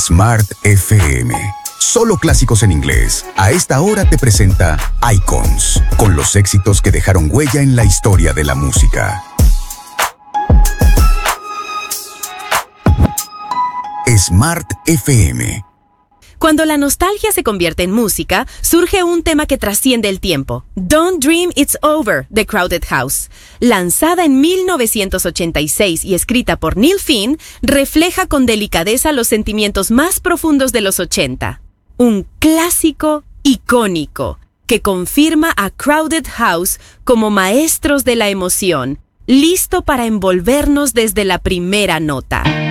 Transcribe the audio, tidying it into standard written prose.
Smart FM. Solo clásicos en inglés. A esta hora te presenta Icons, con los éxitos que dejaron huella en la historia de la música. Smart FM. Cuando la nostalgia se convierte en música, surge un tema que trasciende el tiempo. Don't Dream It's Over, de Crowded House. Lanzada en 1986 y escrita por Neil Finn, refleja con delicadeza los sentimientos más profundos de los 80. Un clásico icónico que confirma a Crowded House como maestros de la emoción, listo para envolvernos desde la primera nota.